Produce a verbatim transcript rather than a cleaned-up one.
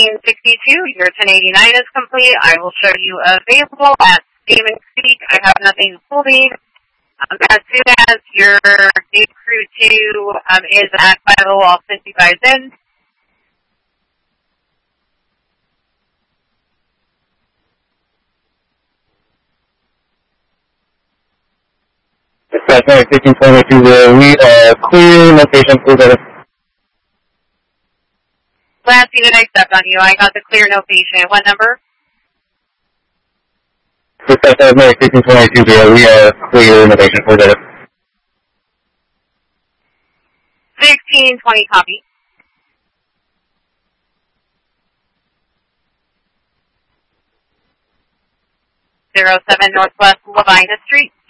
sixteen sixty-two, your ten eighty-nine is complete. I will show you available at Stevens Creek. I have nothing holding. Um, as soon as your new crew two um, is at final, I'll send you guys in. Dispatch sixteen twenty-two, we are clear, location clear. Last unit I stepped on you. I got the clear, no patient. What number? Dispatch sixteen twenty-two, we are clear, location clear. sixteen twenty, copy. zero seven Northwest Lavina Street.